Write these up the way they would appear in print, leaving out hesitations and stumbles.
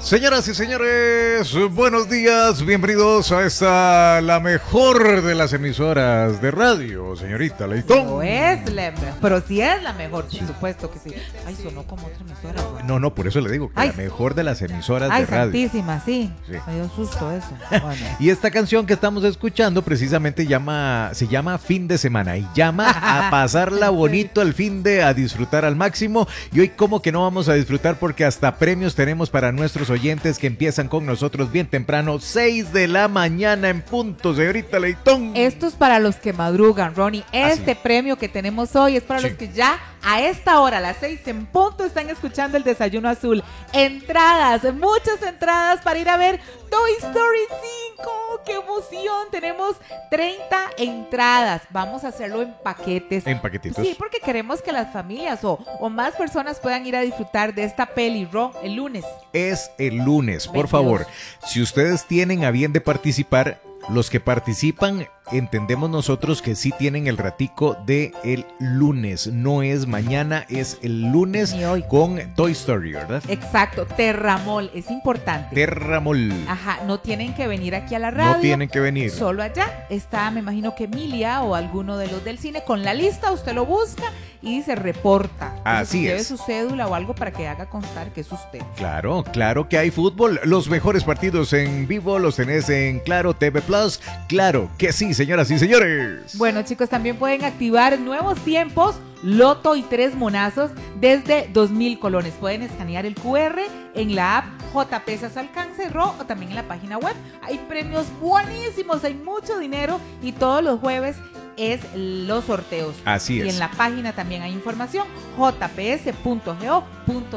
Señoras y señores, buenos días, bienvenidos a esta, la mejor de las emisoras de radio, señorita Leitón. No es pero sí es la mejor, por supuesto que sí. Ay, sonó como otra emisora. Bueno. No, por eso le digo, que la mejor de las emisoras de radio. Ay, santísima, sí. Me dio susto eso. Bueno. Y esta canción que estamos escuchando precisamente se llama Fin de Semana y llama a pasarla bonito el fin de, a disfrutar al máximo. Y hoy como que no vamos a disfrutar porque hasta premios tenemos para nuestros oyentes que empiezan con nosotros bien temprano, 6 de la mañana en punto, señorita Leitón. Esto es para los que madrugan, Ronnie. Este premio que tenemos hoy es para los que ya a esta hora, a las 6 en punto, están escuchando el Desayuno Azul. Entradas, muchas entradas para ir a ver Toy Story 5. ¡Qué emoción! Tenemos 30 entradas. Vamos a hacerlo en paquetes. En paquetitos. Sí, porque queremos que las familias o más personas puedan ir a disfrutar de esta peli, el lunes. Es el lunes, por favor. Si ustedes tienen a bien de participar, los que participan, entendemos nosotros que sí tienen el ratico de el lunes. No es mañana, es el lunes con Toy Story, ¿verdad? Exacto, Terramol, es importante. Terramol. Ajá, no tienen que venir aquí a la radio. No tienen que venir. Solo allá está, me imagino que Emilia o alguno de los del cine con la lista, usted lo busca y se reporta. Así lleve es. su cédula o algo para que haga constar que es usted. Claro, claro que hay fútbol. Los mejores partidos en vivo los tenés en Claro TV Plus. Claro que sí, señoras y señores. Bueno, chicos, también pueden activar nuevos tiempos, loto y 3 monazos desde 2,000 colones. Pueden escanear el QR en la app JPesas Alcance Ro o también en la página web. Hay premios buenísimos, hay mucho dinero y todos los jueves es los sorteos. Así es. Y en la página también hay información, jps.go.cr.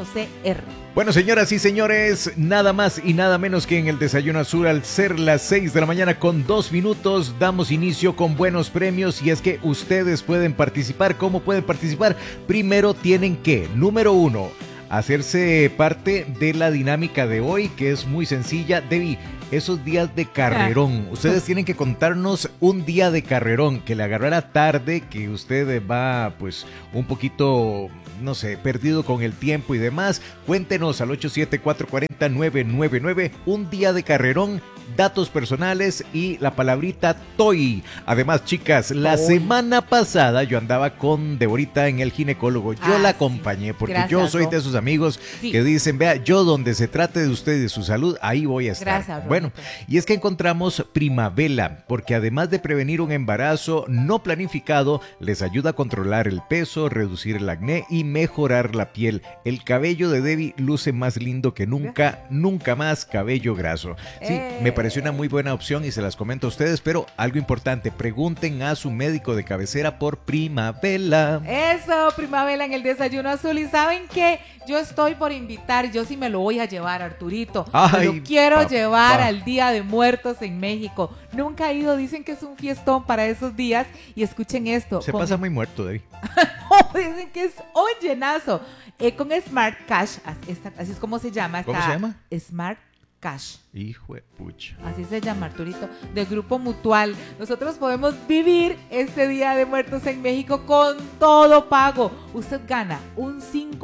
Bueno, señoras y señores, nada más y nada menos que en el Desayuno Azul, al ser las 6 de la mañana con 2 minutos, damos inicio con buenos premios y es que ustedes pueden participar. ¿Cómo pueden participar? Primero tienen que, número 1, hacerse parte de la dinámica de hoy, que es muy sencilla. Debbie, esos días de carrerón, ustedes tienen que contarnos un día de carrerón que le agarrara tarde, que usted va pues un poquito, no sé, perdido con el tiempo y demás. Cuéntenos al 874-40-999, un día de carrerón, datos personales y la palabrita Toy. Además, chicas, la semana pasada yo andaba con Deborita en el ginecólogo. Yo la acompañé porque yo soy de esos amigos que dicen, vea, yo donde se trate de usted y de su salud, ahí voy a estar. Gracias, bueno, y es que encontramos Primavela, porque además de prevenir un embarazo no planificado, les ayuda a controlar el peso, reducir el acné y mejorar la piel. El cabello de Debbie luce más lindo que nunca, nunca más cabello graso. Sí, me pareció una muy buena opción y se las comento a ustedes, pero algo importante, pregunten a su médico de cabecera por Primavela. Eso, Primavela en el Desayuno Azul. Y ¿saben qué? Yo estoy por invitar, yo sí me lo voy a llevar, Arturito. Lo quiero llevar al Día de Muertos en México. Nunca he ido, dicen que es un fiestón para esos días. Y escuchen esto. Se pasa muy muerto, David. No, dicen que es un llenazo. Con Smart Cash, así es como se llama. ¿Cómo se llama? Smart Cash. Hijo de pucha. Así se llama, Arturito, de Grupo Mutual. Nosotros podemos vivir este Día de Muertos en México con todo pago. Usted gana un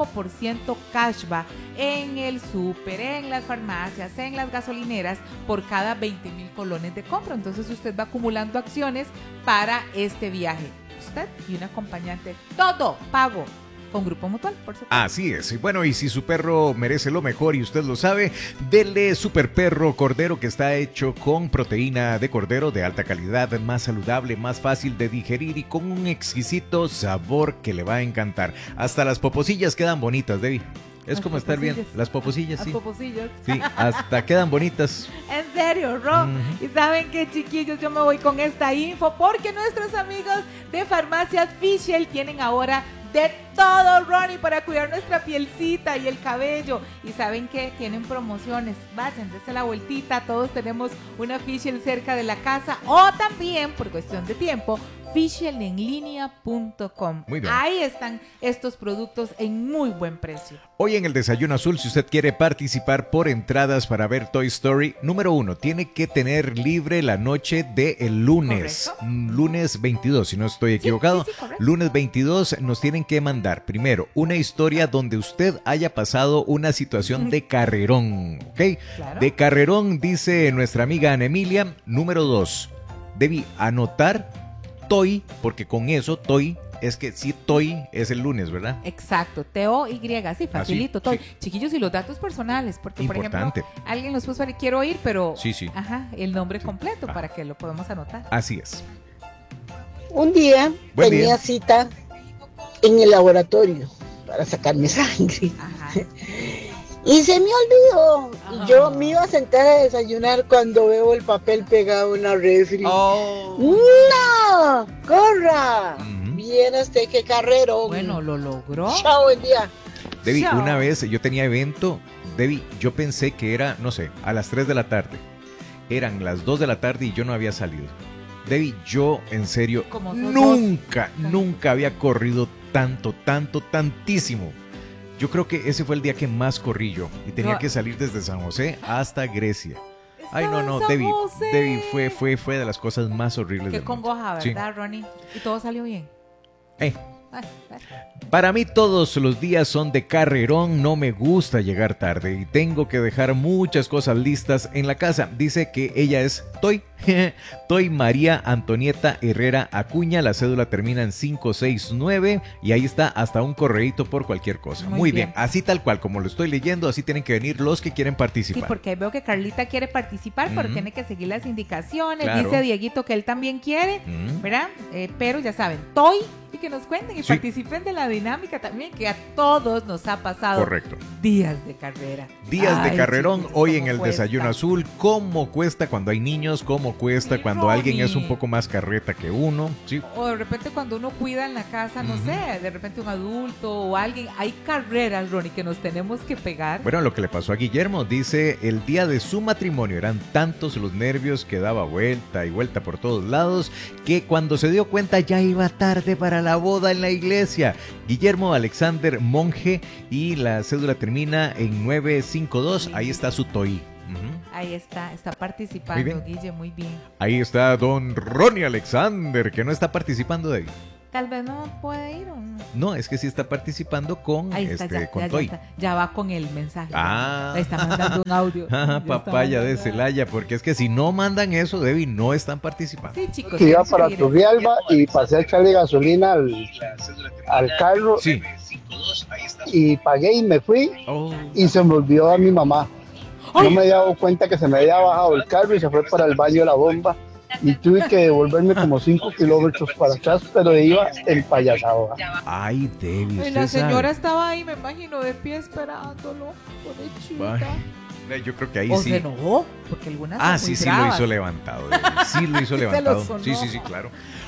5% cashback en el súper, en las farmacias, en las gasolineras por cada 20,000 colones de compra. Entonces usted va acumulando acciones para este viaje. Usted y un acompañante, todo pago. Con Grupo Mutual, por supuesto. Así es. Y bueno, y si su perro merece lo mejor y usted lo sabe, dele Super Perro Cordero, que está hecho con proteína de cordero de alta calidad, más saludable, más fácil de digerir y con un exquisito sabor que le va a encantar. Hasta las poposillas quedan bonitas, Debbie. Es como estar bien. Las poposillas, sí. Las poposillas. Sí, hasta quedan bonitas. En serio, Ron. Y saben qué, chiquillos, yo me voy con esta info porque nuestros amigos de Farmacias Fischel tienen ahora de todo, Ronnie, para cuidar nuestra pielcita y el cabello. Y saben que tienen promociones. Vayan, dense la vueltita. Todos tenemos una Fischel cerca de la casa. O también, por cuestión de tiempo, officialenlinea.com. Muy bien. Ahí están estos productos en muy buen precio. Hoy en el Desayuno Azul, si usted quiere participar por entradas para ver Toy Story, número 1, tiene que tener libre la noche del lunes. Correcto. Lunes 22, si no estoy equivocado. sí, correcto. Lunes 22 nos tienen que mandar, primero, una historia donde usted haya pasado una situación de carrerón, ¿ok? Claro. De carrerón, dice nuestra amiga Ana Emilia. Número 2, debí anotar Toy, porque con eso, Toy, es que sí, Toy es el lunes, ¿verdad? Exacto, T-O-Y, sí, facilito. sí. Todo. Chiquillos, y los datos personales, porque Importante. por ejemplo, alguien nos puso, quiero ir, pero Sí, sí. ajá, el nombre Sí. completo para que lo podamos anotar. Así es. Un día Buen tenía día. cita en el laboratorio para sacarme sangre Ajá. y se me olvidó. Ah. Y yo me iba a sentar a desayunar cuando veo el papel pegado en la refri. Oh. ¡No! ¡Corra! Ujú. Viera usted qué carrero. Bueno, lo logró. Chao, buen día. Debbie, Chao. una vez yo tenía evento, Debbie, yo pensé que era, no sé, a las 3 de la tarde. Eran las 2 de la tarde y yo no había salido. Debbie, yo en serio Como sos nunca había corrido tantísimo. Yo creo que ese fue el día que más corrí yo y tenía No. que salir desde San José hasta Grecia. Ay, Estaba no, en San Debbie, José. Debbie fue de las cosas más horribles Qué del mundo. congoja, Sí. ¿verdad, Ronnie? Y todo salió bien. Eh, Ay, ay. Para mí todos los días son de carrerón, no me gusta llegar tarde y tengo que dejar muchas cosas listas en la casa. Dice que ella es Toy María Antonieta Herrera Acuña, la cédula termina en 569 y ahí está hasta un correíto por cualquier cosa. Muy Muy bien, bien. así tal cual como lo estoy leyendo, así tienen que venir los que quieren Sí, participar. porque veo que Carlita quiere participar, pero Ujú. tiene que seguir las indicaciones. Claro. Dice Dieguito que él también quiere, Mm. ¿verdad? Pero ya saben, Toy, y que nos cuenten y Sí. participen de la dinámica también, que a todos nos ha pasado Correcto. días de carrera. Días de Ay, carrerón, chiquillos, hoy cómo en el cuesta. Desayuno Azul. ¿Cómo cuesta cuando hay niños? ¿Cómo cuesta Mi cuando alguien es un Ronnie. poco más carreta que uno? Sí. O de repente cuando uno cuida en la casa, no Ujú. sé, de repente un adulto o alguien, hay carreras, Ronnie, que nos tenemos que pegar. Bueno, lo que le pasó a Guillermo, dice, el día de su matrimonio eran tantos los nervios que daba vuelta y vuelta por todos lados, que cuando se dio cuenta ya iba tarde para la boda en la iglesia. Guillermo Alexander Monje y la cédula termina en 952, ahí está su TOI. Ujú. Ahí está Muy participando, bien. Guille, muy bien. Ahí está don Ronnie Alexander, que no está participando de ahí. Tal vez no puede ir o no. No, es que sí está participando con, Ahí está, con ya TOI. está. Ya va con el mensaje. Ah. Le está mandando un audio. Ya Ajá, está papaya de mandando- Celaya, porque es que si no mandan eso, Debbie, no están participando. Sí, chicos. Que iba tienen para que ir. Turrialba y pasé a echarle gasolina al carro Sí. y pagué y me fui Oh. y se me olvidó a mi mamá. No me había dado cuenta que se me había bajado el carro y se fue para el baño de la bomba y tuve que devolverme como 5 kilómetros para atrás, pero iba el payasado. Ay, Debbie, Y usted la señora sabe. estaba ahí, me imagino, de pie esperándolo. Pobrecita. Ay, yo creo que ahí O sí. se enojó, porque algunas Ah, son muy sí, sí lo bravas. hizo levantado. Debbie. Sí lo hizo Se lo levantado. sonó. Sí, claro.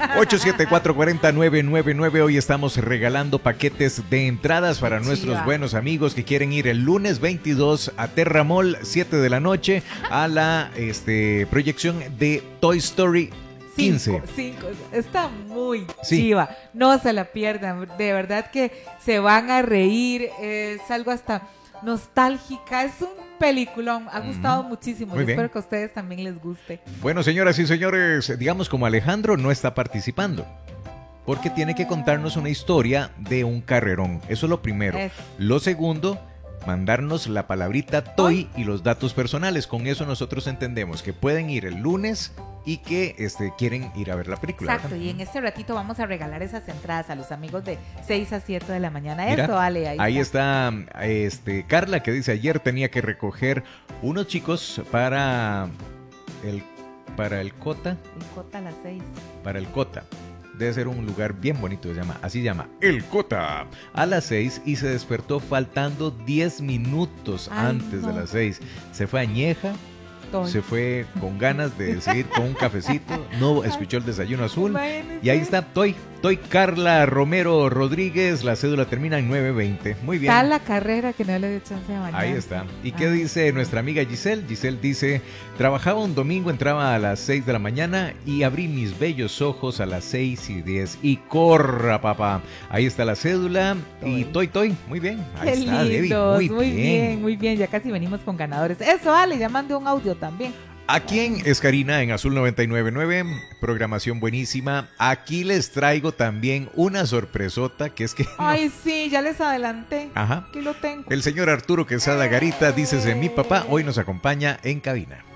874-40-999. Hoy estamos regalando paquetes de entradas para Qué nuestros chiva. buenos amigos que quieren ir el lunes 22 a Terra Mall, 7 de la noche, a la proyección de Toy Story 15. Cinco. Está muy Sí. chiva. No se la pierdan. De verdad que se van a reír. Es algo hasta nostálgica. Es un peliculón. Ha gustado muchísimo. Muy Yo bien. espero que a ustedes también les guste. Bueno, señoras y señores, digamos como Alejandro no está participando, porque tiene que contarnos una historia de un carrerón. Eso es lo primero. Eso. Lo segundo, mandarnos la palabrita TOY y los datos personales. Con eso nosotros entendemos que pueden ir el lunes y que quieren ir a ver la película. Exacto. ¿verdad? Y en este ratito vamos a regalar esas entradas a los amigos de 6 a 7 de la mañana. Mira, Eso, Ale. Ahí está Carla, que dice, ayer tenía que recoger unos chicos para el COTA. El Cota a las 6. Para el COTA. Debe ser un lugar bien bonito, así se llama, el COTA. A las 6 y se despertó faltando 10 minutos Ay, antes no. de las 6. Se fue añeja, Toy. se fue con ganas de seguir con un cafecito, no escuchó el Desayuno Azul. Imagínense. Y ahí está Toy Toy Carla Romero Rodríguez, la cédula termina en 920. Muy bien. Está la carrera que no le dio chance de bañarse. Ahí está. ¿Y qué dice nuestra amiga Giselle? Giselle dice, trabajaba un domingo, entraba a las 6 de la mañana y abrí mis bellos ojos a las 6:10. Y corra, papá. Ahí está la cédula. Y Toy. Muy bien. Ahí Qué está, Debbie. lindos, Muy bien. muy bien. Ya casi venimos con ganadores. Eso, Ale, ya mandé un audio también. ¿A quién es Karina en Azul 99.9? Programación buenísima. Aquí les traigo también una sorpresota que es que... Ay, sí, ya les adelanté. Ajá. Aquí lo tengo. El señor Arturo Quesada Garita, dícese mi papá, hoy nos acompaña en cabina.